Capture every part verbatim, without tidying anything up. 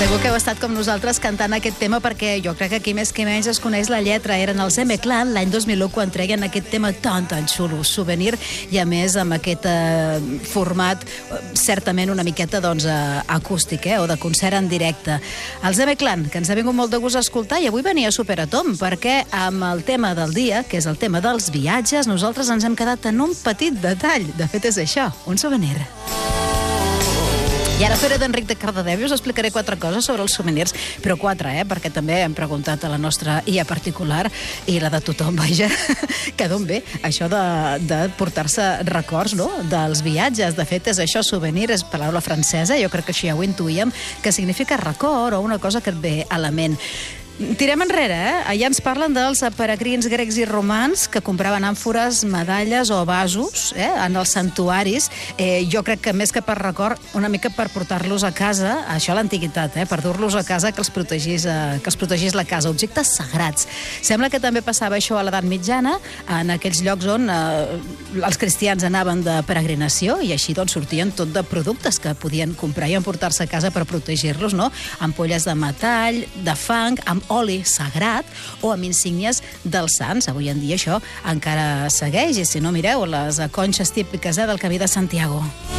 Segur que heu estat com nosaltres cantant aquest tema perquè jo crec que aquí més que menys es coneix la lletra. Eren els M-Clan l'any dos mil u quan treien aquest tema tan, tan xulo, Souvenir, i a més amb aquest eh, format certament una miqueta doncs, eh, acústic, eh, o de concert en directe. Els M-Clan, que ens ha vingut molt de gust a escoltar, i avui venia Superatom, perquè amb el tema del dia, que és el tema dels viatges, nosaltres ens hem quedat en un petit detall. De fet, és això, un souvenir. I ara faré d'Enric de Cardedeu i us explicaré quatre coses sobre els souvenirs, però quatre, eh? Perquè també hem preguntat a la nostra I A particular i la de tothom, vaja, que d'on ve això de, de portar-se records, no?, dels viatges. De fet, és això, souvenir, és paraula francesa, jo crec que així ja ho intuïem, que significa record o una cosa que et ve a la ment. Tirem enrere, eh? Allà ens parlen dels peregrins grecs i romans que compraven àmfores, medalles o vasos eh? en els santuaris. Eh, jo crec que més que per record, una mica per portar-los a casa, això a l'antiguitat, eh? per dur-los a casa que els, protegís, eh? que els protegís la casa, objectes sagrats. Sembla que també passava això a l'edat mitjana, en aquells llocs on eh, els cristians anaven de peregrinació i així doncs sortien tot de productes que podien comprar i emportar-se a casa per protegir-los, no? Ampolles de metall, de fang, amb oli sagrat o amb insígnies dels sants. Avui en dia això encara segueix, i si no, mireu les conxes típiques eh, del Camí de Santiago.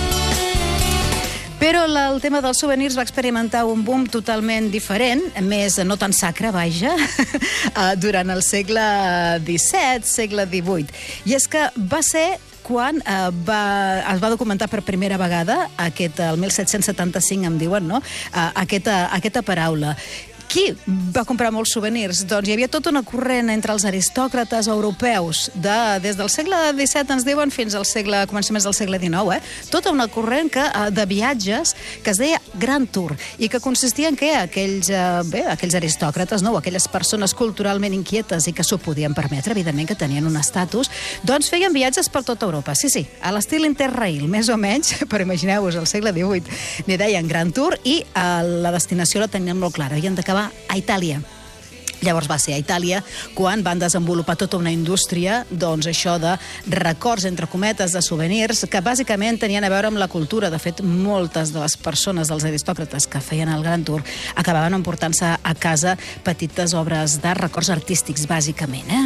Però el tema dels souvenirs va experimentar un boom totalment diferent, més no tan sacre, vaja, durant el segle disset, segle divuit. I és que va ser quan eh, va, es va documentar per primera vegada, aquest, el disset setanta-cinc em diuen, no? Eh, aquesta, aquesta paraula. Qui va comprar molts souvenirs? Doncs hi havia tota una corrent entre els aristòcrates europeus de, des del segle disset, ens diuen, fins al segle, començaments del segle dinou, eh? Tota una corrent que, de viatges que es deia Grand Tour i que consistia en què aquells, bé, aquells aristòcrates, no? O aquelles persones culturalment inquietes i que s'ho podien permetre, evidentment que tenien un estatus, doncs feien viatges per tota Europa. Sí, sí, a l'estil Interrail, més o menys, però imagineu-vos, al segle divuit n'hi deien Grand Tour i eh, la destinació la tenien molt clara, havien d'acabar a Itàlia. Llavors va ser a Itàlia quan van desenvolupar tota una indústria, doncs això de records, entre cometes, de souvenirs, que bàsicament tenien a veure amb la cultura. De fet, moltes de les persones, dels aristòcrates que feien el Grand Tour, acabaven emportant-se a casa petites obres d'art, records artístics, bàsicament, eh?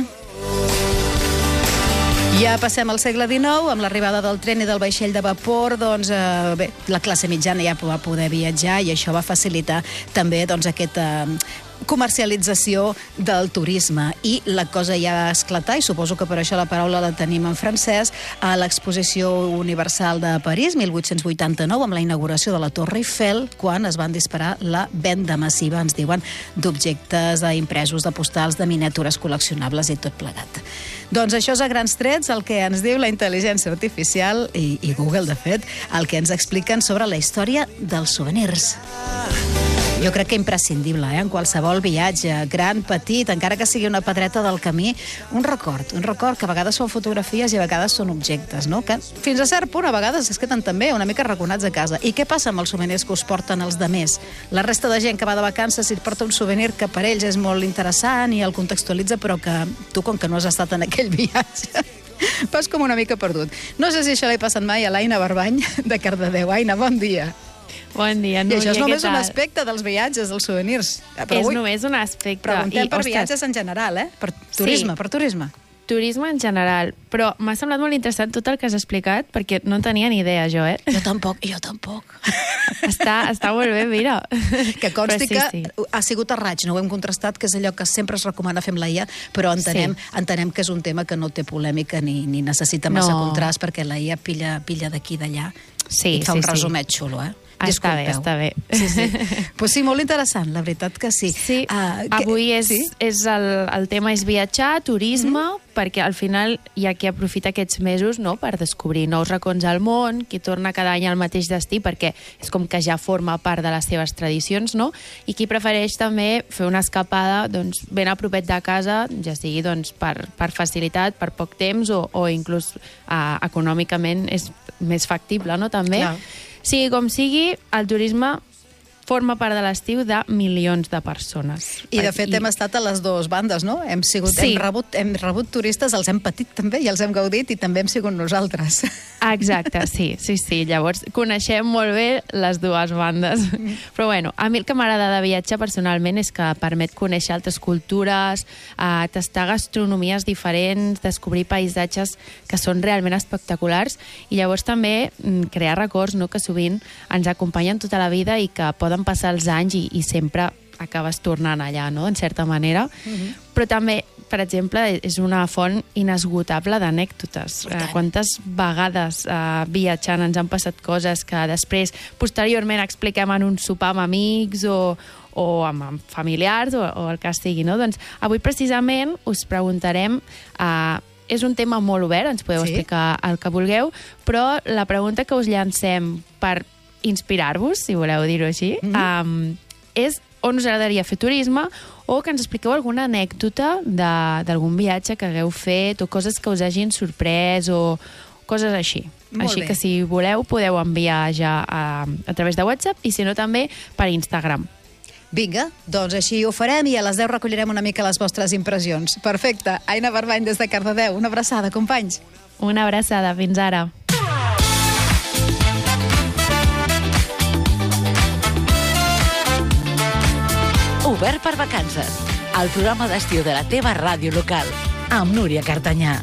Ja passem al segle dinou, amb l'arribada del tren i del vaixell de vapor, doncs, eh, bé, la classe mitjana ja va poder viatjar i això va facilitar també doncs, aquesta comercialització del turisme. I la cosa ja va esclatar, i suposo que per això la paraula la tenim en francès, a l'Exposició Universal de París, mil vuit-cents vuitanta-nou, amb la inauguració de la Torre Eiffel, quan es van disparar la venda massiva, ens diuen, d'objectes impresos, de postals, de miniatures col·leccionables i tot plegat. Doncs això és a grans trets el que ens diu la intel·ligència artificial i, i Google, de fet, el que ens expliquen sobre la història dels souvenirs. Jo crec que imprescindible, eh? En qualsevol viatge, gran, petit, encara que sigui una pedreta del camí, un record, un record que a vegades són fotografies i a vegades són objectes, no? Que fins a cert punt a vegades es queden també una mica raconats a casa. I què passa amb els souvenirs que us porten els demés? La resta de gent que va de vacances i porta un souvenir que per ells és molt interessant i el contextualitza, però que tu, com que no has estat en aquell viatge, vas com una mica perdut. No sé si això l'he passat mai a l'Aina Barbany de Cardedeu. Aina, bon dia. Bon dia, Núria. I això és només un aspecte dels viatges, dels souvenirs. Però és avui només un aspecte. Preguntem I, per ostres, viatges en general, eh? Per turisme, sí, per turisme. Turisme en general. Però m'ha semblat molt interessant tot el que has explicat, perquè no en tenia ni idea, jo, eh? Jo tampoc, jo tampoc. Està, està molt bé, mira. Que consti sí, que sí. ha sigut a raig, no ho hem contrastat, que és allò que sempre es recomana fer amb la I A, però entenem, sí. entenem que és un tema que no té polèmica ni, ni necessita massa no. contrast, perquè la I A pilla, pilla d'aquí i d'allà sí, i et fa sí, un resumet sí. xulo, eh? Està bé, està bé. Sí, sí. Pues sí, molt interessant, la veritat que sí. Sí, uh, avui que, és, sí? és el, el tema és viatjar, turisme, mm-hmm. perquè al final hi ha qui aprofita aquests mesos, no?, per descobrir nous racons al món, qui torna cada any al mateix destí, perquè és com que ja forma part de les seves tradicions, no?, i qui prefereix també fer una escapada doncs, ben a propet de casa, ja sigui doncs, per, per facilitat, per poc temps, o, o inclús uh, econòmicament és més factible, no?, també. Clar. Sigui com sigui, el turisme forma part de l'estiu de milions de persones. I, de fet, I... hem estat a les dues bandes, no? Hem, sigut, sí. hem, rebut, hem rebut turistes, els hem patit també i els hem gaudit, i també hem sigut nosaltres. Exacte, sí, sí, sí. Llavors, coneixem molt bé les dues bandes. Mm. Però, bueno, a mi el que m'agrada de viatjar personalment és que permet conèixer altres cultures, eh, tastar gastronomies diferents, descobrir paisatges que són realment espectaculars, i llavors també mm, crear records, no?, que sovint ens acompanyen tota la vida i que poden passar els anys i, i sempre acabes tornant allà, no?, en certa manera. Mm-hmm. Però també, per exemple, és una font inesgotable d'anècdotes. Eh, quantes vegades eh, viatjant ens han passat coses que després, posteriorment, expliquem en un sopar amb amics o, o amb, amb familiars o, o el que sigui, no? Doncs avui precisament us preguntarem... Eh, és un tema molt obert, ens podeu sí. explicar el que vulgueu, però la pregunta que us llancem per inspirar-vos, si voleu dir-ho així, mm-hmm. um, és on us agradaria fer turisme, o que ens expliqueu alguna anècdota d'algun viatge que hagueu fet, o coses que us hagin sorprès, o coses així. Molt així bé. Que si voleu podeu enviar ja a, a través de WhatsApp, i si no també per Instagram. Vinga, doncs així ho farem, i a les deu recollirem una mica les vostres impressions. Perfecte. Aina Barbany, des de Cardedeu. Una abraçada, companys. Una abraçada. Fins ara. Obert per vacances. El programa d'estiu de la teva ràdio local. Amb Núria Cartanyà.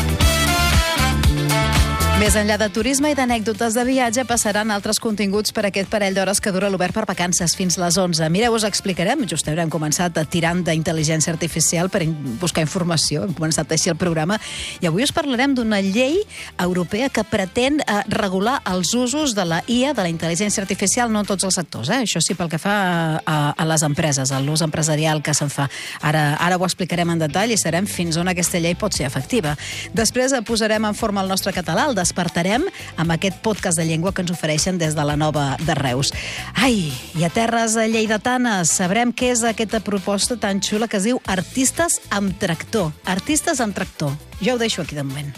Més enllà de turisme i d'anècdotes de viatge, passaran altres continguts per aquest parell d'hores que dura l'Obert per Vacances fins les onze. Mireu, us explicarem, just haurem començat tirant d'intel·ligència artificial per buscar informació, hem començat així el programa, i avui us parlarem d'una llei europea que pretén eh, regular els usos de la I A, de la intel·ligència artificial, no en tots els sectors, eh? Això sí, pel que fa a, a les empreses, a l'ús empresarial que se'n fa. Ara, ara ho explicarem en detall i serem fins on aquesta llei pot ser efectiva. Després eh, posarem en forma el nostre català, el despertarem amb aquest podcast de llengua que ens ofereixen des de la Nova de Reus. Ai, i a terres lleidatanes sabrem què és aquesta proposta tan xula que es diu Artistes amb Tractor. Artistes amb Tractor. Jo ho deixo aquí de moment.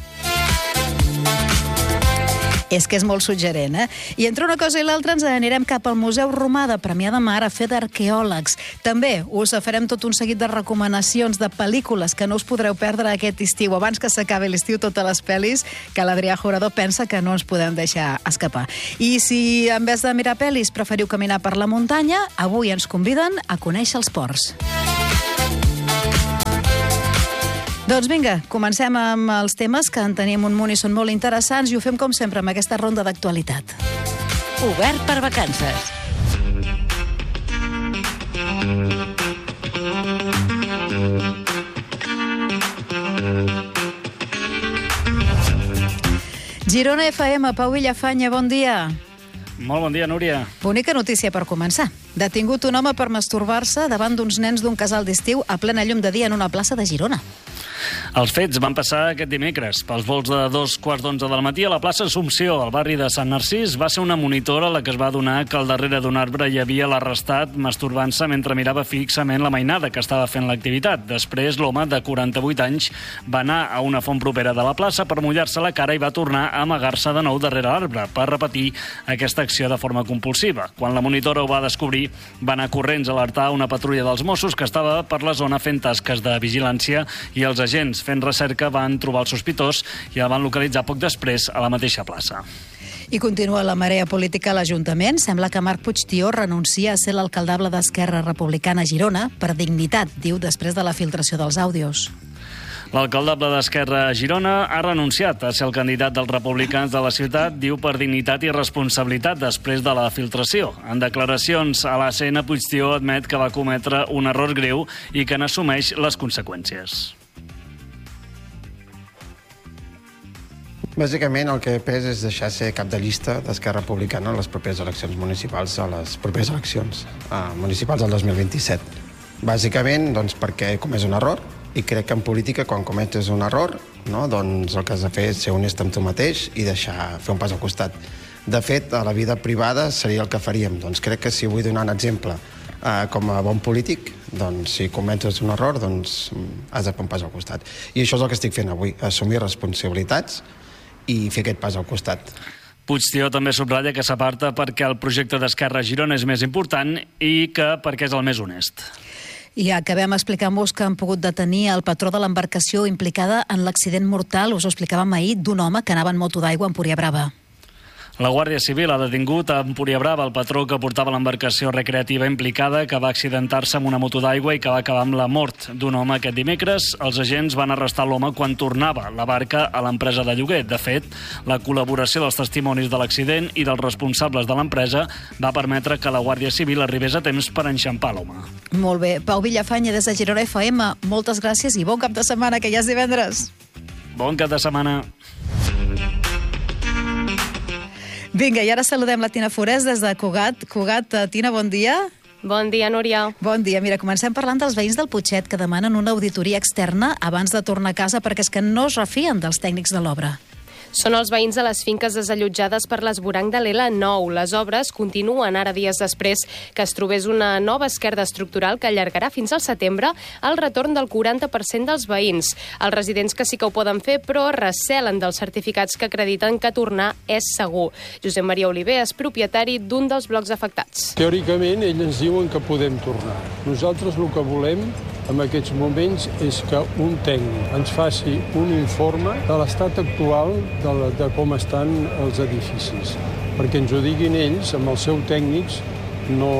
És que és molt suggerent, eh? I entre una cosa i l'altra ens anirem cap al Museu Romà de Premià de Mar a fer d'arqueòlegs. També us farem tot un seguit de recomanacions de pel·lícules que no us podreu perdre aquest estiu. Abans que s'acabi l'estiu, totes les pel·lis que l'Adrià Jurado pensa que no ens podem deixar escapar. I si en vez de mirar pel·lis preferiu caminar per la muntanya, avui ens conviden a conèixer els ports. Doncs vinga, comencem amb els temes, que en tenim un munt i són molt interessants, i ho fem com sempre amb aquesta ronda d'actualitat. Obert per vacances. Girona F M, Pau Villafanya, bon dia. Molt bon dia, Núria. Bonica notícia per començar. Detingut un home per masturbar-se davant d'uns nens d'un casal d'estiu a plena llum de dia en una plaça de Girona. Els fets van passar aquest dimecres. Pels vols de dos quarts d'onze del matí a la plaça Assumpció, al barri de Sant Narcís, va ser una monitora la que es va adonar que al darrere d'un arbre hi havia l'arrestat masturbant-se mentre mirava fixament la mainada que estava fent l'activitat. Després, l'home de quaranta-vuit anys va anar a una font propera de la plaça per mullar-se la cara i va tornar a amagar-se de nou darrere l'arbre per repetir aquesta acció de forma compulsiva. Quan la monitora ho va descobrir, va anar corrents a alertar una patrulla dels Mossos que estava per la zona fent tasques de vigilància, i els agents fent recerca van trobar el sospitós i el van localitzar poc després a la mateixa plaça. I continua la marea política a l'Ajuntament. Sembla que Marc Puigtió renuncia a ser l'alcaldable d'Esquerra Republicana a Girona per dignitat, diu, després de la filtració dels àudios. L'alcaldable d'Esquerra a Girona ha renunciat a ser el candidat dels republicans de la ciutat, diu, per dignitat i responsabilitat després de la filtració. En declaracions a l'A C N, Puigtió admet que va cometre un error greu i que n'assumeix les conseqüències. Bàsicament el que he pres és deixar ser cap de llista d'Esquerra Republicana a les properes eleccions municipals, a les properes eleccions uh, municipals del dos mil vint-i-set. Bàsicament, doncs, perquè he comès un error, i crec que en política, quan cometes un error, no, doncs el que has de fer és ser honest amb tu mateix i deixar fer un pas al costat. De fet, a la vida privada seria el que faríem. Doncs crec que si vull donar un exemple uh, com a bon polític, doncs si cometes un error, doncs has de fer un pas al costat. I això és el que estic fent avui, assumir responsabilitats i fer aquest pas al costat. Puigtió també subratlla que s'aparta perquè el projecte d'Esquerra a Girona és més important i que perquè és el més honest. I acabem explicant-vos que han pogut detenir el patró de l'embarcació implicada en l'accident mortal, us ho explicàvem ahir, d'un home que anava en moto d'aigua a Empúria Brava. La Guàrdia Civil ha detingut a Empúria Brava el patró que portava l'embarcació recreativa implicada, que va accidentar-se amb una moto d'aigua i que va acabar amb la mort d'un home aquest dimecres. Els agents van arrestar l'home quan tornava la barca a l'empresa de lloguer. De fet, la col·laboració dels testimonis de l'accident i dels responsables de l'empresa va permetre que la Guàrdia Civil arribés a temps per enxampar l'home. Molt bé. Pau Villafanya, des de Girona F M, moltes gràcies i bon cap de setmana, que ja és divendres. Bon cap de setmana. Vinga, i ara saludem la Tina Forés des de Cugat. Cugat, Tina, bon dia. Bon dia, Núria. Bon dia. Mira, comencem parlant dels veïns del Putxet que demanen una auditoria externa abans de tornar a casa perquè és que no es refien dels tècnics de l'obra. Són els veïns de les finques desallotjades per l'esvoranc de l'Ela nou. Les obres continuen ara dies després que es trobés una nova esquerda estructural que allargarà fins al setembre el retorn del quaranta per cent dels veïns. Els residents que sí que ho poden fer, però recelen dels certificats que acrediten que tornar és segur. Josep Maria Oliver és propietari d'un dels blocs afectats. Teòricament, ells ens diuen que podem tornar. Nosaltres el que volem en aquests moments és que un tècnic ens faci un informe de l'estat actual de, la, de com estan els edificis. Perquè ens ho diguin ells, amb els seus tècnics, no,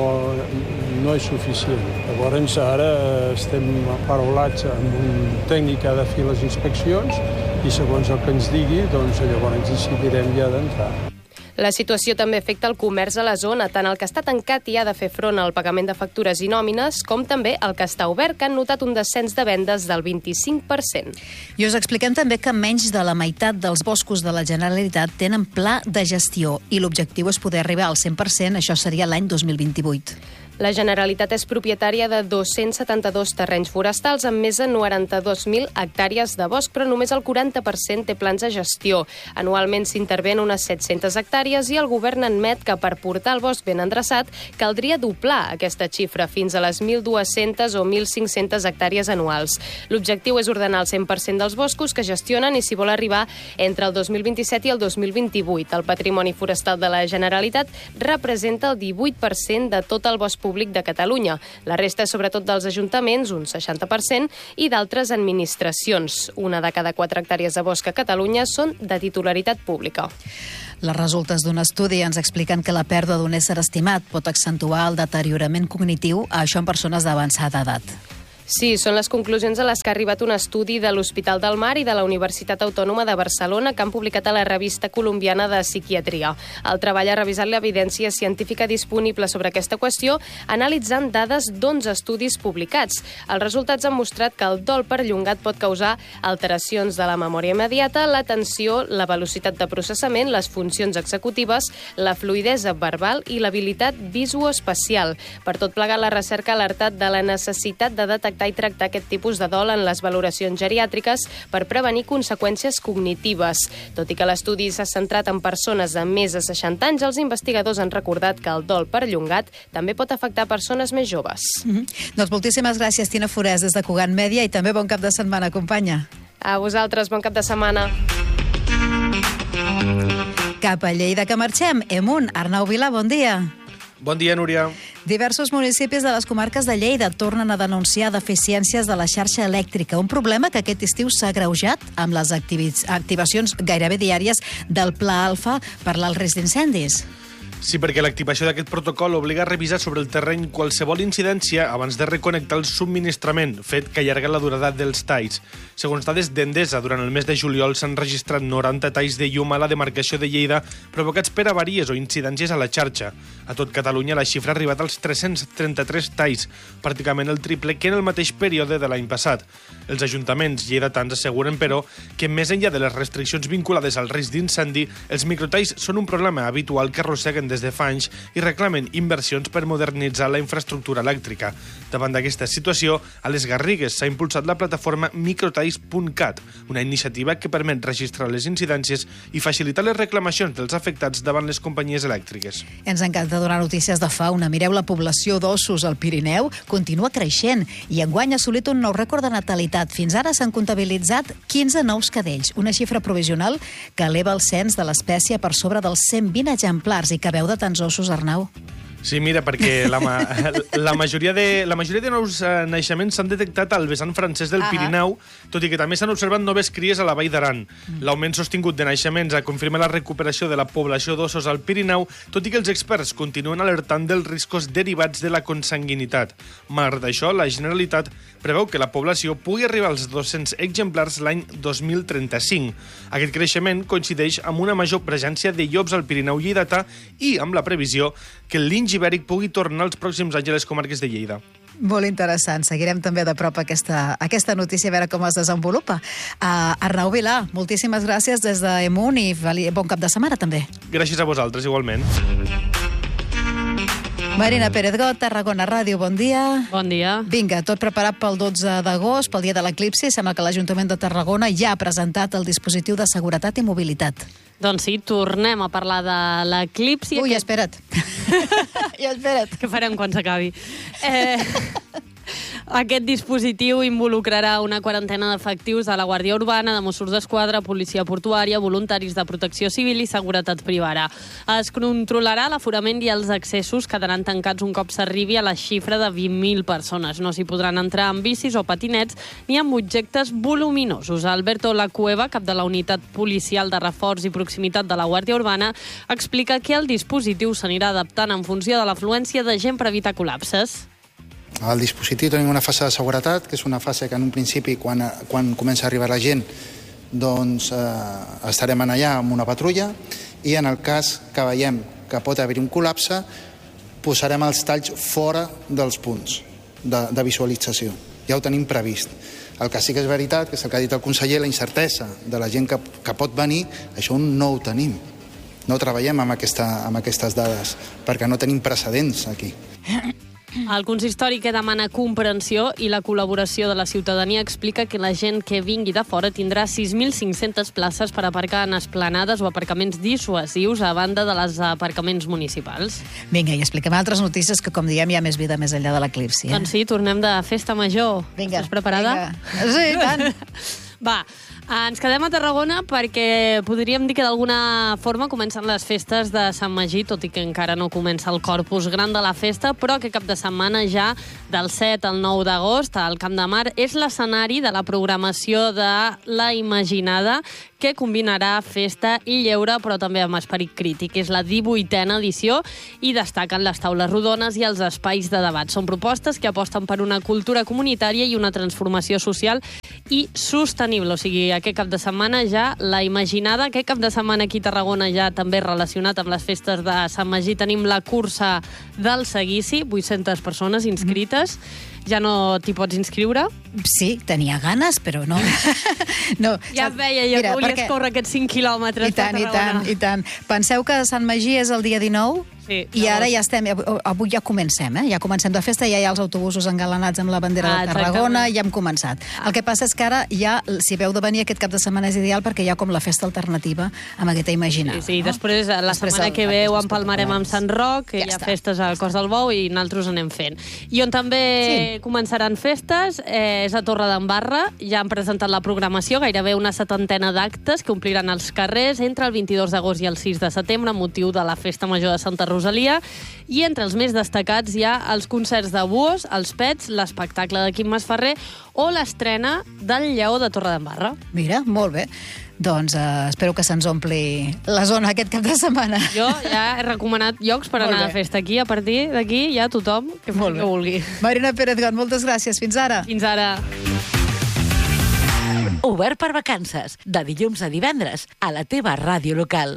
no és suficient. Llavors, ara estem paraulats amb un tècnic que ha de fer les inspeccions i segons el que ens digui, doncs llavors decidirem ja d'entrar. La situació també afecta el comerç a la zona, tant el que està tancat i ha de fer front al pagament de factures i nòmines, com també el que està obert, que han notat un descens de vendes del vint-i-cinc per cent. I us expliquem també que menys de la meitat dels boscos de la Generalitat tenen pla de gestió i l'objectiu és poder arribar al cent per cent, això seria l'any dos mil vint-i-vuit. La Generalitat és propietària de dos-cents setanta-dos terrenys forestals amb més de noranta-dos mil hectàrees de bosc, però només el quaranta per cent té plans de gestió. Anualment s'intervé en unes set-centes hectàrees i el govern admet que per portar el bosc ben endreçat caldria doblar aquesta xifra fins a les mil dues-centes o mil cinc-centes hectàrees anuals. L'objectiu és ordenar el cent per cent dels boscos que gestionen i s'hi vol arribar entre el dos mil vint-i-set i el dos mil vint-i-vuit. El patrimoni forestal de la Generalitat representa el divuit per cent de tot el bosc públic de Catalunya. La resta és sobretot dels ajuntaments, un seixanta per cent, i d'altres administracions. Una de cada quatre hectàrees de bosc a Catalunya són de titularitat pública. Les resultes d'un estudi ens expliquen que la pèrdua d'un ésser estimat pot accentuar el deteriorament cognitiu, això en persones d'avançada edat. Sí, són les conclusions a les que ha arribat un estudi de l'Hospital del Mar i de la Universitat Autònoma de Barcelona que han publicat a la revista colombiana de psiquiatria. El treball ha revisat l'evidència científica disponible sobre aquesta qüestió analitzant dades d'onze estudis publicats. Els resultats han mostrat que el dol perllongat pot causar alteracions de la memòria immediata, l'atenció, la velocitat de processament, les funcions executives, la fluïdesa verbal i l'habilitat visoespacial. Per tot plegat, la recerca ha alertat de la necessitat de detectar i tractar aquest tipus de dol en les valoracions geriàtriques per prevenir conseqüències cognitives. Tot i que l'estudi s'ha centrat en persones de més de seixanta anys, els investigadors han recordat que el dol perllongat també pot afectar persones més joves. Mm-hmm. Doncs moltíssimes gràcies, Tina Forés, des de Cugat Mèdia, i també bon cap de setmana, companya. A vosaltres, bon cap de setmana. Cap a Lleida que marxem. Emunt, Arnau Vilà, bon dia. Bon dia, Núria. Diversos municipis de les comarques de Lleida tornen a denunciar deficiències de la xarxa elèctrica, un problema que aquest estiu s'ha agreujat amb les activacions gairebé diàries del Pla Alfa per l'alt risc d'incendis. Sí, perquè l'activació d'aquest protocol obliga a revisar sobre el terreny qualsevol incidència abans de reconnectar el subministrament, fet que allarga la durada dels talls. Segons dades d'Endesa, durant el mes de juliol s'han registrat noranta talls de llum a la demarcació de Lleida provocats per avaries o incidències a la xarxa. A tot Catalunya la xifra ha arribat als tres-cents trenta-tres talls, pràcticament el triple que en el mateix període de l'any passat. Els ajuntaments lleidatans asseguren, però, que més enllà de les restriccions vinculades al risc d'incendi, els microtalls són un problema habitual que arrosseguen des de fa anys i reclamen inversions per modernitzar la infraestructura elèctrica. Davant d'aquesta situació, a les Garrigues s'ha impulsat la plataforma microtalls punt cat, una iniciativa que permet registrar les incidències i facilitar les reclamacions dels afectats davant les companyies elèctriques. Ens encanta donar notícies de fauna. Mireu, la població d'ossos al Pirineu continua creixent i enguany ha assolit un nou rècord de natalitat. Fins ara s'han comptabilitzat quinze nous cadells, una xifra provisional que eleva el cens de l'espècie per sobre dels cent vint exemplars. I que veu de tants ossos, Arnau? Sí, mira, perquè la, ma la, majoria de, la majoria de nous eh, naixements s'han detectat al vessant francès del ah Pirineu, tot i que també s'han observat noves cries a la Vall d'Aran. Mm. L'augment sostingut de naixements confirma la recuperació de la població d'ossos al Pirineu, tot i que els experts continuen alertant dels riscos derivats de la consanguinitat. Malgrat això, la Generalitat preveu que la població pugui arribar als dos-cents exemplars l'any dos mil trenta-cinc. Aquest creixement coincideix amb una major presència de llops al Pirineu lleidatà i amb la previsió que el linx ibèric pugui tornar els pròxims anys a les comarques de Lleida. Molt interessant. Seguirem també de prop aquesta, aquesta notícia, a veure com es desenvolupa. Uh, Arnau Vilà, moltíssimes gràcies des d'Emun i bon cap de setmana també. Gràcies a vosaltres, igualment. Marina Pérez Got, Tarragona Ràdio, bon dia. Bon dia. Vinga, tot preparat pel dotze d'agost, pel dia de l'eclipsi. Sembla que l'Ajuntament de Tarragona ja ha presentat el dispositiu de seguretat i mobilitat. Doncs sí, tornem a parlar de l'eclipsi. Ui, aquest... espera't. ja, espera't. Què farem quan s'acabi? Eh... Aquest dispositiu involucrarà una quarantena d'efectius de la Guàrdia Urbana, de Mossos d'Esquadra, Policia Portuària, voluntaris de protecció civil i seguretat privada. Es controlarà l'aforament i els accessos quedaran tancats un cop s'arribi a la xifra de vint mil persones. No s'hi podran entrar amb bicis o patinets ni amb objectes voluminosos. Alberto Lacueva, cap de la unitat policial de reforç i proximitat de la Guàrdia Urbana, explica que el dispositiu s'anirà adaptant en funció de l'afluència de gent per evitar col·lapses. Al dispositiu tenim una fase de seguretat, que és una fase que en un principi, quan, quan comença a arribar la gent, doncs eh, estarem allà amb una patrulla i en el cas que veiem que pot haver-hi un col·lapse, posarem els talls fora dels punts de, de visualització. Ja ho tenim previst. El que sí que és veritat, que és el que ha dit el conseller, la incertesa de la gent que, que pot venir, això no ho tenim. No treballem amb, aquesta, amb aquestes dades, perquè no tenim precedents aquí. El consistori, que demana comprensió i la col·laboració de la ciutadania, explica que la gent que vingui de fora tindrà sis mil cinc-centes places per aparcar en esplanades o aparcaments dissuasius a banda de les aparcaments municipals. Vinga, i expliquem altres notícies que, com diem, hi ha més vida més enllà de l'eclipsi. Eh? Doncs sí, tornem de festa major. Vinga. Estàs preparada? Vinga. Sí, tant. Va, ens quedem a Tarragona perquè podríem dir que d'alguna forma comencen les festes de Sant Magí, tot i que encara no comença el corpus gran de la festa, però que cap de setmana ja, del set al nou d'agost, al Camp de Mar, és l'escenari de la programació de La Imaginada, que combinarà festa i lleure, però també amb esperit crític. És la divuitena edició i destaquen les taules rodones i els espais de debat. Són propostes que aposten per una cultura comunitària i una transformació social i sostenible. O sigui, aquest cap de setmana ja La Imaginada. Aquest cap de setmana aquí a Tarragona ja també relacionat amb les festes de Sant Magí tenim la cursa del seguici, vuit-centes persones inscrites. Ja no t'hi pots inscriure? Sí, tenia ganes, però no. no ja et veia, ja Mira, volies perquè... córrer aquests cinc quilòmetres I tant, per Tarragona. I tant, i tant. Penseu que Sant Magí és el dia dinou? Sí, I ara ja estem, avui ja comencem, eh? Ja comencem de festa, ja hi ha els autobusos engalanats amb la bandera ah, de Tarragona, ja hem començat. Ah. El que passa és que ara ja, si veu de venir aquest cap de setmana és ideal perquè hi ha com la festa alternativa amb aquesta Imaginada. Sí, sí, no? després la després setmana el, que ve ho empalmarem amb Sant Roc, que ja hi ha està. festes al Cos del Bou i nosaltres anem fent. I on també sí. començaran festes eh, és a Torre d'Embarra, ja han presentat la programació, gairebé una setantena d'actes que ompliran els carrers entre el vint-i-dos d'agost i el sis de setembre amb motiu de la Festa Major de Santa Rosalia, i entre els més destacats hi ha els concerts de Buos, els Pets, l'espectacle de Quim Masferrer o l'estrena del Lleó de Torredembarra. Mira, molt bé. Doncs uh, espero que se'ns ompli la zona aquest cap de setmana. Jo ja he recomanat llocs per anar a festa aquí. A partir d'aquí ja tothom que faci que vulgui. Marina Pérez Got, moltes gràcies. Fins ara. Fins ara. Obert per vacances, de dilluns a divendres, a la teva ràdio local.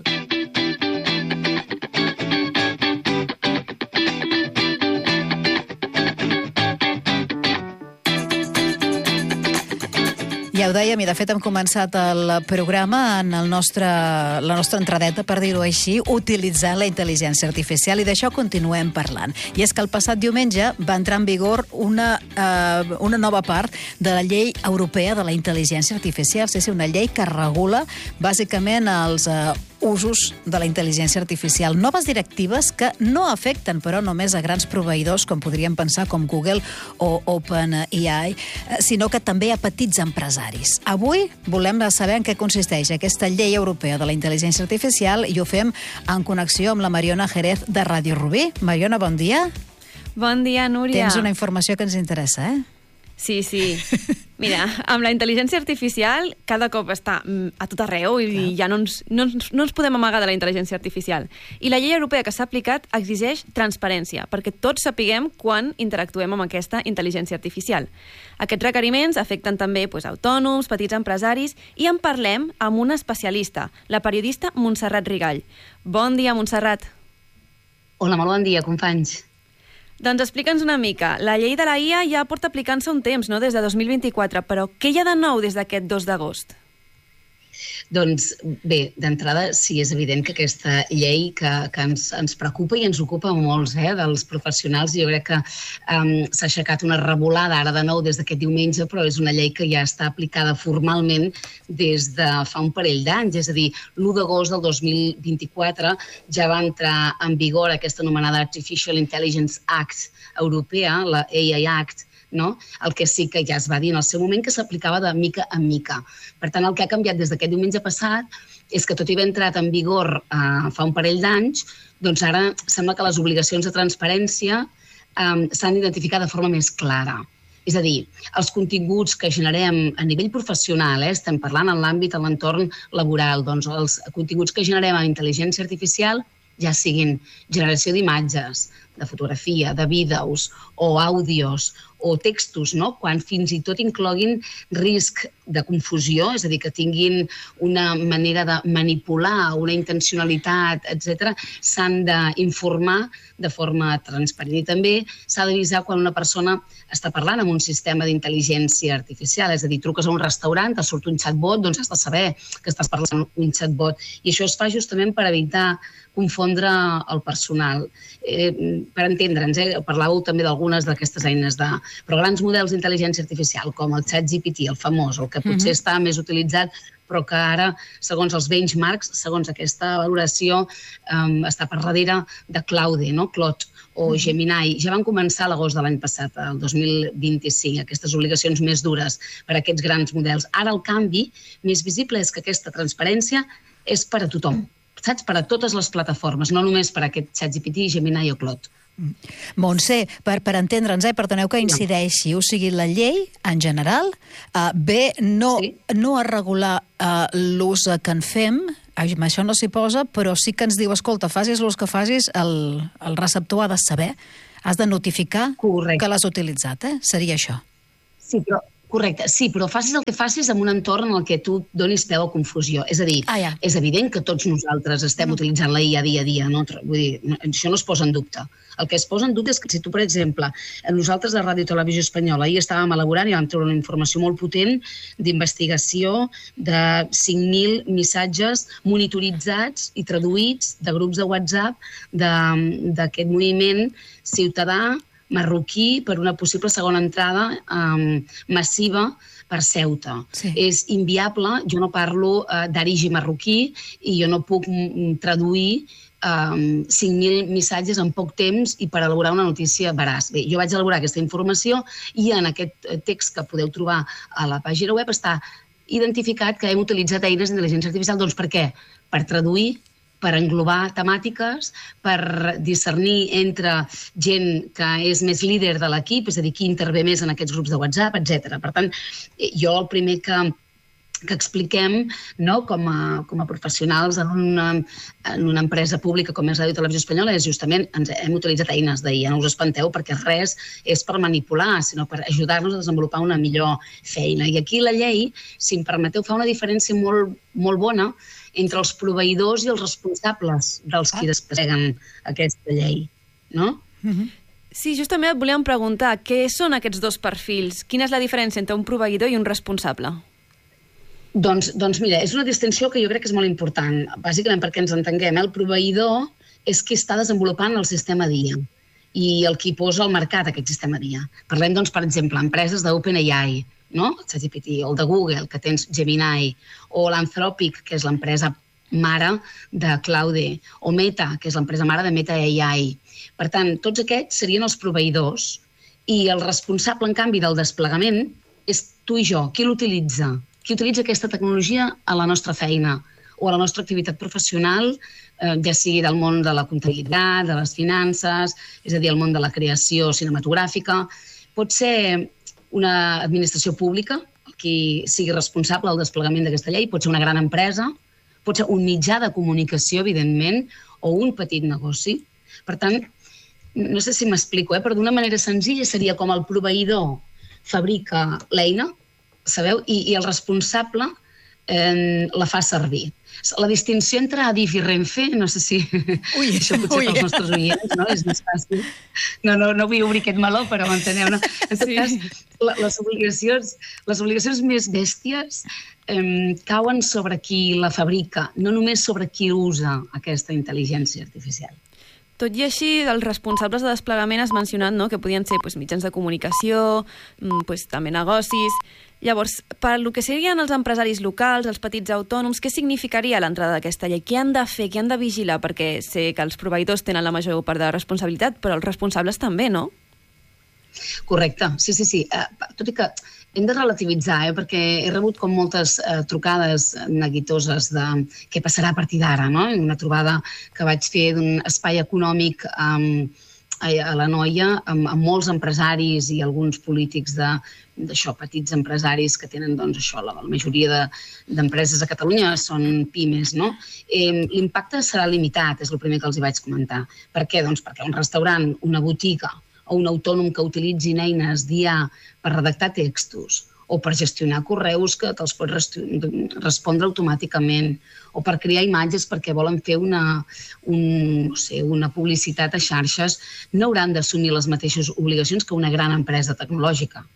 Ja ho dèiem, i de fet hem començat el programa en el nostre, la nostra entradeta, per dir-ho així, utilitzant la intel·ligència artificial, i d'això continuem parlant. I és que el passat diumenge va entrar en vigor una, eh, una nova part de la llei europea de la intel·ligència artificial, és a dir, una llei que regula bàsicament els eh, usos de la intel·ligència artificial. Noves directives que no afecten, però, només a grans proveïdors, com podríem pensar, com Google o OpenAI, sinó que també a petits empresaris. Avui volem saber en què consisteix aquesta llei europea de la intel·ligència artificial i ho fem en connexió amb la Mariona Jerez de Ràdio Rubí. Mariona, bon dia. Bon dia, Núria. Tens una informació que ens interessa, eh? Sí, sí. Mira, amb la intel·ligència artificial cada cop està a tot arreu i Clar. ja no ens, no, ens, no ens podem amagar de la intel·ligència artificial. I la llei europea que s'ha aplicat exigeix transparència, perquè tots sapiguem quan interactuem amb aquesta intel·ligència artificial. Aquests requeriments afecten també pues, autònoms, petits empresaris, i en parlem amb una especialista, la periodista Montserrat Rigall. Bon dia, Montserrat. Hola, molt bon dia, companys. Doncs explica'ns una mica. La llei de la I A ja porta aplicant-se un temps, no?, des de dos mil vint-i-quatre, però què hi ha de nou des d'aquest dos d'agost? Doncs bé, d'entrada sí, és evident que aquesta llei que, que ens, ens preocupa i ens ocupa molts, eh, dels professionals. Jo crec que um, s'ha aixecat una revolada ara de nou des d'aquest diumenge, però és una llei que ja està aplicada formalment des de fa un parell d'anys. És a dir, l'u d'agost del dos mil vint-i-quatre ja va entrar en vigor aquesta anomenada Artificial Intelligence Act europea, la A I Act, no? El que sí que ja es va dir en el seu moment que s'aplicava de mica en mica. Per tant, el que ha canviat des d'aquest diumenge passat és que tot i haver entrat en vigor eh, fa un parell d'anys, doncs ara sembla que les obligacions de transparència eh, s'han d'identificar de forma més clara. És a dir, els continguts que generem a nivell professional, eh, estem parlant en l'àmbit, en l'entorn laboral, doncs els continguts que generem amb intel·ligència artificial, ja siguin generació d'imatges, de fotografia, de vídeos o àudios o textos, no? Quan fins i tot incloguin risc de confusió, és a dir, que tinguin una manera de manipular, una intencionalitat, etcètera, s'han d'informar de forma transparent. I també s'ha d'avisar quan una persona està parlant amb un sistema d'intel·ligència artificial, és a dir, truques a un restaurant, te surt un chatbot, doncs has de saber que estàs parlant amb un chatbot. I això es fa justament per evitar confondre el personal. Eh, per entendre'ns, eh, parlàveu també d'algunes d'aquestes eines, de, però grans models d'intel·ligència artificial, com el ChatGPT, el famós, el que potser uh-huh. està més utilitzat, però que ara, segons els benchmarks, segons aquesta valoració, um, està per darrere de Claude, no? Claude o uh-huh. Gemini. Ja van començar l'agost de l'any passat, el dos mil vint-i-cinc, aquestes obligacions més dures per a aquests grans models. Ara el canvi més visible és que aquesta transparència és per a tothom. Saps? Per a totes les plataformes, no només per a aquest ChatGPT, Gemini o Claude. Montse, per, per entendre'ns, eh, perdoneu que incideixi, o sigui, la llei, en general, eh, ve no, sí. no a regular eh, l'ús que en fem, amb això no s'hi posa, però sí que ens diu, escolta, facis l'ús que facis, el, el receptor ha de saber, has de notificar Correcte. Que l'has utilitzat, eh? Seria això. Sí, però... Correcte, sí, però facis el que facis en un entorn en el que tu donis peu a confusió. És a dir, ah, ja. és evident que tots nosaltres estem mm. utilitzant la I A dia a dia, no? Vull dir, això no es posa en dubte. El que es posa en dubte és que si tu, per exemple, nosaltres de Ràdio i Televisió Espanyola ahir estàvem elaborant i vam treure una informació molt potent d'investigació de cinc mil missatges monitoritzats i traduïts de grups de WhatsApp d'aquest moviment ciutadà marroquí per una possible segona entrada um, massiva per Ceuta. Sí. És inviable, jo no parlo uh, d'arigi marroquí i jo no puc mm, traduir um, cinc mil missatges en poc temps i per elaborar una notícia veraç. Bé, jo vaig elaborar aquesta informació i en aquest text que podeu trobar a la pàgina web està identificat que hem utilitzat eines d'intel·ligència artificial. Doncs per què? Per traduir, per englobar temàtiques, per discernir entre gent que és més líder de l'equip, és a dir, qui intervé més en aquests grups de WhatsApp, etcètera. Per tant, jo el primer que, que expliquem, no, com, a, com a professionals en una, en una empresa pública com és Ràdio i Televisió Espanyola és justament, ens hem utilitzat eines d'ahir, no us espanteu, perquè res és per manipular, sinó per ajudar-nos a desenvolupar una millor feina. I aquí la llei, si em permeteu, fa una diferència molt, molt bona entre els proveïdors i els responsables dels qui despleguen aquesta llei, no? Mm-hmm. Sí, justament et volíem preguntar, què són aquests dos perfils? Quina és la diferència entre un proveïdor i un responsable? Doncs, doncs mira, és una distinció que jo crec que és molt important. Bàsicament perquè ens entenguem, el proveïdor és qui està desenvolupant el sistema d'I A i el qui posa al mercat aquest sistema d'I A. Parlem, doncs, per exemple, empreses d'OpenAI, no? ChatGPT, o el de Google, que tens Gemini, o l'Anthropic, que és l'empresa mare de Claude, o Meta, que és l'empresa mare de Meta A I. Per tant, tots aquests serien els proveïdors i el responsable, en canvi, del desplegament és tu i jo. Qui l'utilitza? Qui utilitza aquesta tecnologia a la nostra feina o a la nostra activitat professional, eh, ja sigui del món de la comptabilitat, de les finances, és a dir, el món de la creació cinematogràfica. Pot ser una administració pública, qui sigui responsable del desplegament d'aquesta llei, pot ser una gran empresa, pot ser un mitjà de comunicació, evidentment, o un petit negoci. Per tant, no sé si m'explico, eh? Però d'una manera senzilla seria com el proveïdor fabrica l'eina, sabeu? I, i el responsable eh, la fa servir. La distinció entre Adif i Renfe, no sé si... Ui, això potser ui. Pels nostres oients, no? És més fàcil. No, no, no vull obrir aquest meló, però m'enteneu, no? En tot sí. cas, la, les, obligacions, les obligacions més bèsties eh, cauen sobre qui la fabrica, no només sobre qui usa aquesta intel·ligència artificial. Tot i així, els responsables de desplegament has mencionat, no?, que podien ser pues, mitjans de comunicació, pues, també negocis. Llavors, per el que serien els empresaris locals, els petits autònoms, què significaria l'entrada d'aquesta llei? Què han de fer? Què han de vigilar? Perquè sé que els proveïdors tenen la major part de la responsabilitat, però els responsables també, no? Correcte, sí, sí, sí. Uh, tot i que hem de relativitzar, eh? Perquè he rebut com moltes uh, trucades neguitoses de què passarà a partir d'ara, no? Una trobada que vaig fer d'un espai econòmic um, a, a la Noia amb, amb molts empresaris i alguns polítics de, d'això, petits empresaris que tenen, doncs, això, la, la majoria de, d'empreses a Catalunya són pimes, no? Eh, l'impacte serà limitat, és el primer que els hi vaig comentar. Per què? Doncs perquè un restaurant, una botiga o un autònom que utilitzin eines d'I A per redactar textos o per gestionar correus que te'ls pot respondre automàticament o per crear imatges perquè volen fer una, un, no sé, una publicitat a xarxes, no hauran d'assumir les mateixes obligacions que una gran empresa tecnològica.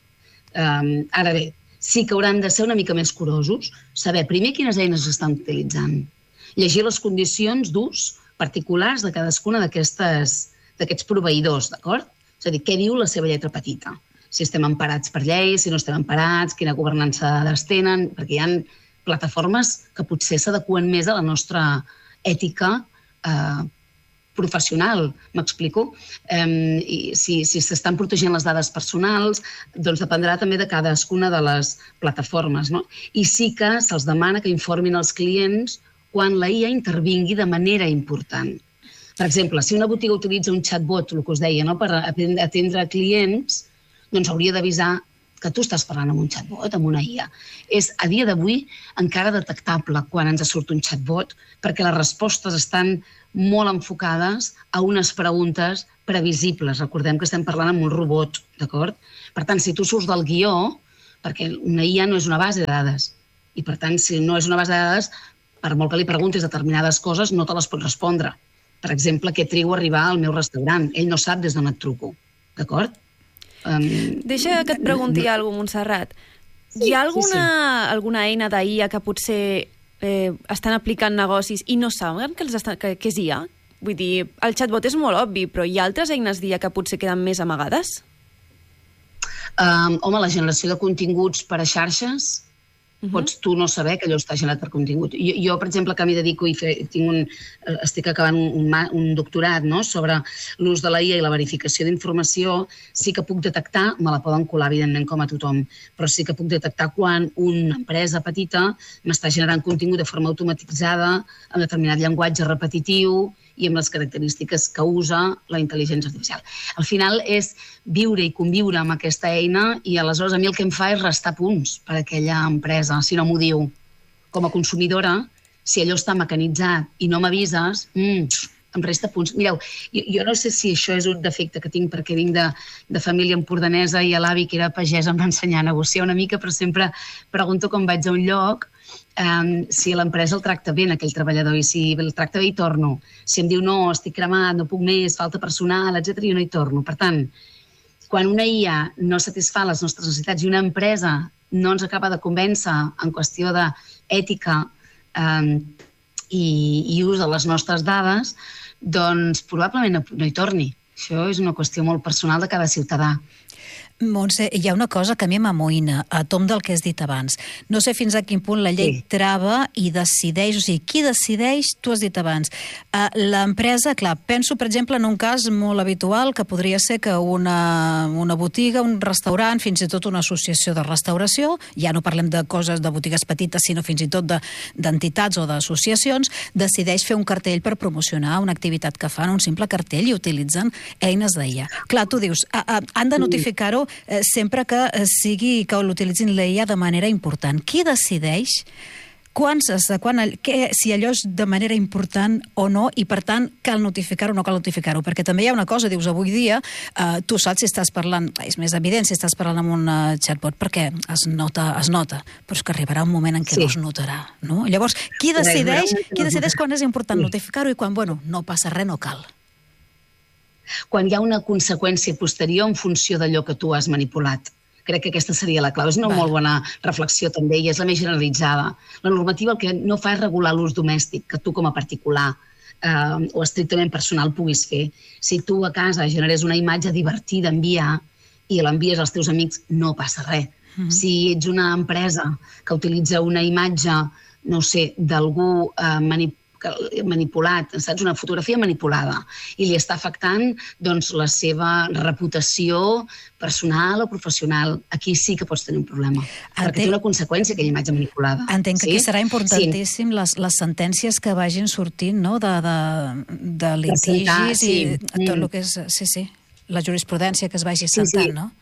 Um, ara bé, sí que hauran de ser una mica més curosos, saber primer quines eines estan utilitzant, llegir les condicions d'ús particulars de cadascuna d'aquests proveïdors, d'acord? És a dir, què diu la seva lletra petita? Si estem emparats per lleis, si no estem emparats, quina governança de dades tenen, perquè hi ha plataformes que potser s'adeqüen més a la nostra ètica eh, professional, m'explico? Eh, i si si s'estan protegint les dades personals, doncs dependrà també de cadascuna de les plataformes, no? I sí que se'ls demana que informin els clients quan la I A intervingui de manera important. Per exemple, si una botiga utilitza un chatbot, el que us deia, no? Per atendre clients, doncs hauria d'avisar que tu estàs parlant amb un chatbot, amb una I A. És, a dia d'avui, encara detectable quan ens surt un chatbot, perquè les respostes estan molt enfocades a unes preguntes previsibles. Recordem que estem parlant amb un robot, d'acord? Per tant, si tu surts del guió, perquè una I A no és una base de dades, i per tant, si no és una base de dades, per molt que li preguntis determinades coses, no te les pot respondre. Per exemple, què trigo a arribar al meu restaurant? Ell no sap des d'on et truco, d'acord? Um, Deixa que et pregunti no. alguna cosa, Montserrat. Sí, Hi ha alguna, sí, sí. alguna eina d'I A que potser eh, estan aplicant negocis i no saben que, els estan, que, que és I A? Vull dir, el chatbot és molt obvi, però hi ha altres eines d'I A que potser queden més amagades? Um, home, la generació de continguts per a xarxes, Uh-huh. pots tu no saber que allò està generat per contingut. Jo, jo per exemple, que m'hi dedico i fe, tinc un, estic acabant un, un, un doctorat, no?, sobre l'ús de la I A i la verificació d'informació, sí que puc detectar, me la poden colar, evidentment, com a tothom, però sí que puc detectar quan una empresa petita m'està generant contingut de forma automatitzada, amb determinat llenguatge repetitiu i amb les característiques que usa la intel·ligència artificial. Al final és viure i conviure amb aquesta eina i aleshores a mi el que em fa és restar punts per a aquella empresa, si no m'ho diu. Com a consumidora, si allò està mecanitzat i no m'avises, mmm, em resta punts. Mireu, jo, jo no sé si això és un defecte que tinc perquè vinc de, de família empordanesa i l'avi que era pagès em va ensenyar a negociar una mica, però sempre pregunto quan vaig a un lloc Um, si l'empresa el tracta bé, aquell treballador, i si el tracta bé hi torno. Si em diu no, estic cremat, no puc més, falta personal, etcètera, jo no hi torno. Per tant, quan una I A no satisfà les nostres necessitats i una empresa no ens acaba de convèncer en qüestió de ètica eh, i, i ús de les nostres dades, doncs probablement no, no hi torni. Això és una qüestió molt personal de cada ciutadà. Montse, hi ha una cosa que a mi m'amoïna, a tom del que has dit abans. No sé fins a quin punt la llei sí. trava i decideix, o sigui, qui decideix, tu has dit abans. Uh, L'empresa, clar, penso, per exemple, en un cas molt habitual que podria ser que una, una botiga, un restaurant, fins i tot una associació de restauració, ja no parlem de coses de botigues petites, sinó fins i tot d'entitats de, o d'associacions, decideix fer un cartell per promocionar una activitat que fan, un simple cartell, i utilitzen eines d'I A. Clar, tu dius, uh, uh, han de notificar-ho sempre que sigui que l'utilitzin l'I A de manera important. Qui decideix quants, quan, què, si allò és de manera important o no, i per tant cal notificar-ho o no cal notificar-ho? Perquè també hi ha una cosa, dius, avui dia eh, tu saps si estàs parlant, és més evident si estàs parlant amb un uh, chatbot, perquè es nota, es nota, però és que arribarà un moment en què sí. no es notarà, no? Llavors, qui decideix, qui decideix quan és important notificar-ho i quan, bueno, no passa res, no cal? Quan hi ha una conseqüència posterior en funció d'allò que tu has manipulat. Crec que aquesta seria la clau. És una Va. molt bona reflexió també i és la més generalitzada. La normativa el que no fa és regular l'ús domèstic que tu com a particular eh, o estrictament personal puguis fer. Si tu a casa generes una imatge divertida a enviar i l'envies als teus amics, no passa res. Mm-hmm. Si ets una empresa que utilitza una imatge, no sé, d'algú eh, manipulat, manipulat, saps? Una fotografia manipulada i li està afectant doncs, la seva reputació personal o professional. Aquí sí que pots tenir un problema, Entenc... perquè té una conseqüència aquella imatge manipulada. Entenc que sí? aquí serà importantíssim sí. les, les sentències que vagin sortint, no? de, de, de litigis sí. i tot el que és... Sí, sí, la jurisprudència que es vagi sentant, sí, sí. no?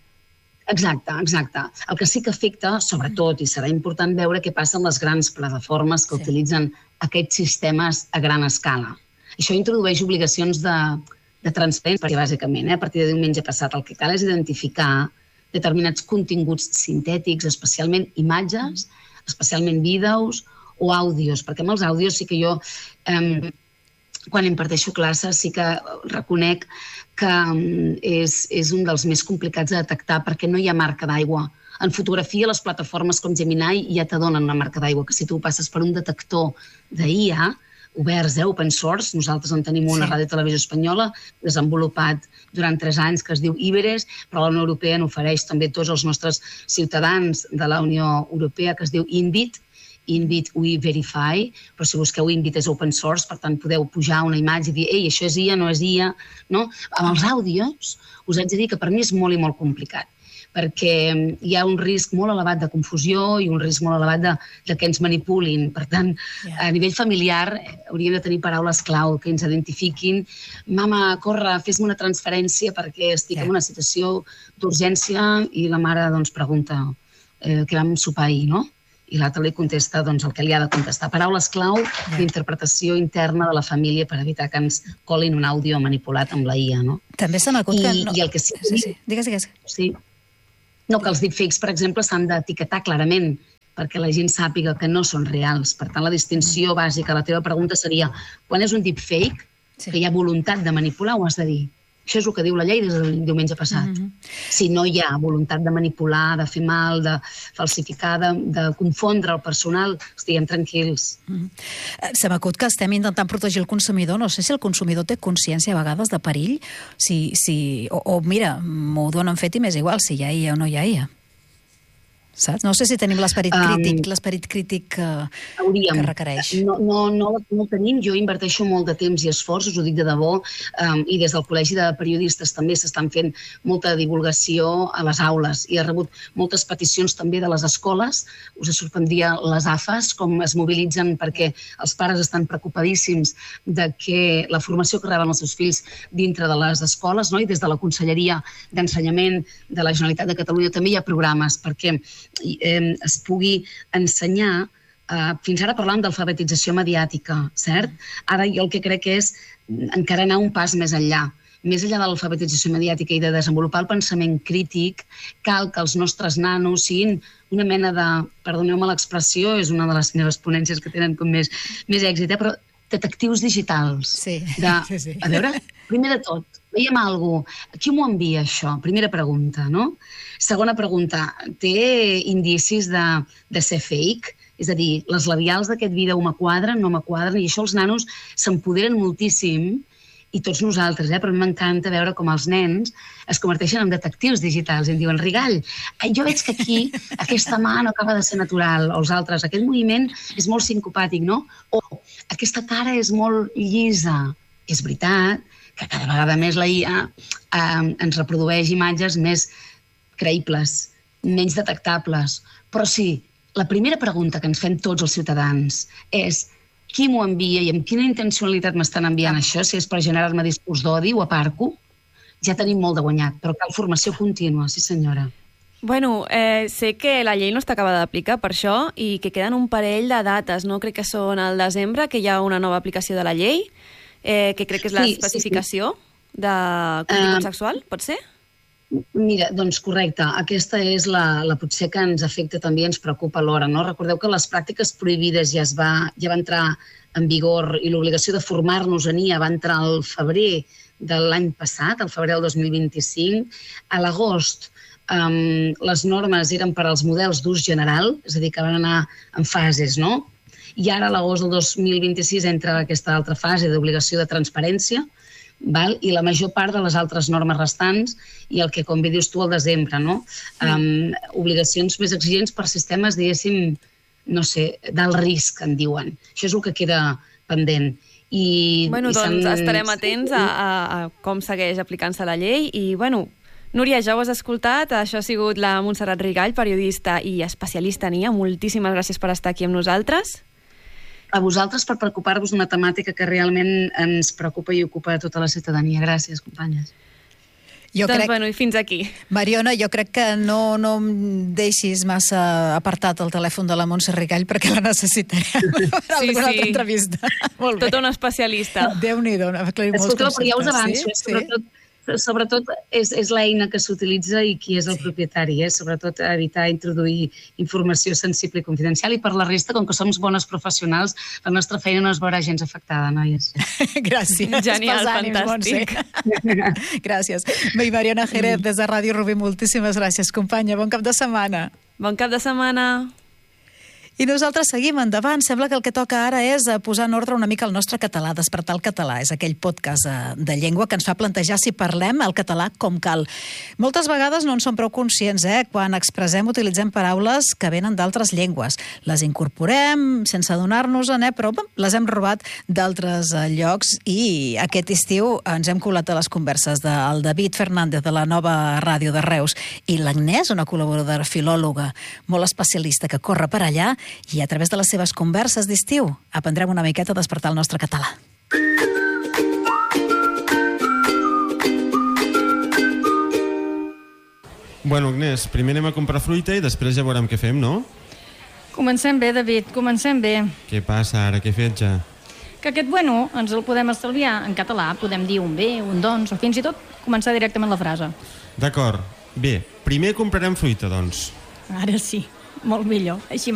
Exacte, exacte. El que sí que afecta, sobretot, i serà important veure què passa amb les grans plataformes que sí. utilitzen aquests sistemes a gran escala. Això introdueix obligacions de, de transparència, bàsicament. Eh? A partir de diumenge passat el que cal és identificar determinats continguts sintètics, especialment imatges, especialment vídeos o àudios, perquè amb els àudios sí que jo... Eh, quan imparteixo classes sí que reconec que és, és un dels més complicats de detectar perquè no hi ha marca d'aigua. En fotografia, les plataformes com Gemini ja te donen una marca d'aigua, que si tu passes per un detector d'I A, oberts, eh, open source, nosaltres en tenim una sí. Ràdio Televisió Espanyola, desenvolupat durant tres anys, que es diu Iberes, però la Unió Europea n'ofereix també tots els nostres ciutadans de la Unió Europea, que es diu Inbit, Inbit We Verify, però si busqueu Inbit és open source, per tant podeu pujar una imatge i dir, ei, això és I A, no és I A, no? Amb els àudios us haig de dir que per mi és molt i molt complicat, perquè hi ha un risc molt elevat de confusió i un risc molt elevat de, de que ens manipulin. Per tant, yeah. a nivell familiar hauríem de tenir paraules clau que ens identifiquin. Mama, corre, fes-me una transferència perquè estic yeah. en una situació d'urgència, i la mare doncs, pregunta eh, què vam sopar ahir, no? I l'altre li contesta doncs, el que li ha de contestar. Paraules clau yeah. d'interpretació interna de la família per evitar que ens colin un àudio manipulat amb la I A. No? També se m'acut que... No... I el que sí... sí, sí. Digues, digues. Sí. No, que els deepfakes, per exemple, s'han d'etiquetar clarament perquè la gent sàpiga que no són reals. Per tant, la distinció mm. bàsica, la teva pregunta seria, quan és un deepfake, sí. que hi ha voluntat de manipular, ho has de dir. Això és el que diu la llei des del diumenge passat. Mm-hmm. Si no hi ha voluntat de manipular, de fer mal, de falsificar, de, de confondre el personal, estiguem tranquils. Mm-hmm. Se m'acut que estem intentant protegir el consumidor. No sé si el consumidor té consciència a vegades de perill. Si, si, o, o mira, m'ho donen fet i m'és igual si hi ha I A o no hi ha I A. Saps? No sé si tenim l'esperit crític, um, l'esperit crític que, que requereix. No, no, no, no el tenim. Jo inverteixo molt de temps i esforç, us ho dic de debò, um, i des del Col·legi de Periodistes també s'estan fent molta divulgació a les aules i ha rebut moltes peticions també de les escoles. Us sorprendria les A F As, com es mobilitzen perquè els pares estan preocupadíssims de que la formació que reben els seus fills dintre de les escoles, no? I des de la Conselleria d'Ensenyament de la Generalitat de Catalunya també hi ha programes perquè Eh, es pugui ensenyar, eh, fins ara parlàvem d'alfabetització mediàtica, cert? Ara jo el que crec és encara anar un pas més enllà. Més enllà de l'alfabetització mediàtica i de desenvolupar el pensament crític, cal que els nostres nanos siguin una mena de, perdoneu-me l'expressió, és una de les meves ponències que tenen com més, més èxit, eh? Però detectius digitals. Sí, de, sí, sí. A veure, primer de tot, veiem alguna cosa. Qui m'ho envia, això? Primera pregunta, no? Segona pregunta, té indicis de, de ser fake? És a dir, les labials d'aquest vídeo m'quadren, no m'quadren, i això els nanos s'empoderen moltíssim, i tots nosaltres, eh? Però a mi m'encanta veure com els nens es converteixen en detectius digitals i em diuen, Rigall, jo veig que aquí aquesta mà no acaba de ser natural, o els altres, aquest moviment és molt sincopàtic, no? O aquesta cara és molt llisa. És veritat que cada vegada més la I A eh, ens reprodueix imatges més creïbles, menys detectables. Però sí, la primera pregunta que ens fem tots els ciutadans és qui m'ho envia i amb quina intencionalitat m'estan enviant això, si és per generar-me discurs d'odi o aparco, ja tenim molt de guanyat, però cal formació contínua, sí senyora. Bueno, eh, sé que la llei no està acabada d'aplicar per això i que queden un parell de dates, no? Crec que són al desembre, que hi ha una nova aplicació de la llei, eh, que crec que és l'especificació sí, sí, sí. de contingut uh, sexual, pot ser? Mira, doncs correcte. Aquesta és la, la potser que ens afecta també, ens preocupa alhora, no? Recordeu que les pràctiques prohibides ja, es va, ja va entrar en vigor i l'obligació de formar-nos en I A va entrar al febrer de l'any passat, al febrer del dos mil vint-i-cinc. A l'agost um, les normes eren per als models d'ús general, és a dir, que van anar en fases, no? I ara a l'agost del dos mil vint-i-sis entra aquesta altra fase d'obligació de transparència, val? I la major part de les altres normes restants i el que, com bé dius tu, al desembre, no? Um, obligacions més exigents per sistemes, diguéssim, no sé, d'alt risc, en diuen. Això és el que queda pendent. I, bueno, i doncs estarem atents a, a, a com segueix aplicant-se la llei i, bueno, Núria, ja ho has escoltat, això ha sigut la Montserrat Rigall, periodista i especialista en I A. Moltíssimes gràcies per estar aquí amb nosaltres. A vosaltres per preocupar-vos d'una temàtica que realment ens preocupa i ocupa a tota la ciutadania. Gràcies, companyes. Jo doncs, crec... bueno, i fins aquí. Mariona, jo crec que no, no em deixis massa apartat el telèfon de la Montse Rigall perquè la necessitarem per sí, alguna sí. altra entrevista. Molt bé. Tota una especialista. Déu-n'hi-do, ha aclarit molts Escolta, conceptes. però ja us avanço, sí? eh? sobretot, sobretot és, és l'eina que s'utilitza i qui és el sí. propietari, eh? Sobretot evitar introduir informació sensible i confidencial, i per la resta, com que som bones professionals, la nostra feina no es veurà gens afectada, noies. Gràcies. Genial, ànims, fantàstic. Gràcies. I Mariona Jerez, des de Ràdio Rubí, moltíssimes gràcies, companya. Bon cap de setmana. Bon cap de setmana. I nosaltres seguim endavant. Sembla que el que toca ara és posar en ordre una mica el nostre català, despertar el català. És aquell podcast de, de llengua que ens fa plantejar si parlem el català com cal. Moltes vegades no en som prou conscients, eh? Quan expressem, utilitzem paraules que venen d'altres llengües. Les incorporem sense adonar-nos-en, eh? Però les hem robat d'altres llocs i aquest estiu ens hem colat a les converses del David Fernández de la Nova Ràdio de Reus i l'Agnès, una col·laboradora filòloga molt especialista que corre per allà, i a través de les seves converses d'estiu aprendrem una miqueta a despertar el nostre català. Bueno, Agnès, primer anem a comprar fruita i després ja veurem què fem, no? Comencem bé, David, comencem bé. Què passa ara? Què he fet ja? Que aquest bueno ens el podem estalviar en català. Podem dir un bé, un doncs, o fins i tot començar directament la frase. D'acord. Bé, primer comprarem fruita, doncs. Ara sí, molt millor. Així